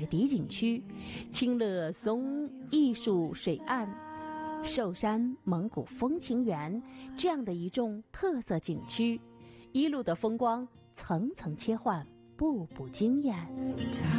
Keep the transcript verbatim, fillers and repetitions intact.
迪景区、清乐松艺术水岸、寿山蒙古风情园这样的一众特色景区，一路的风光层层切换，步步惊艳。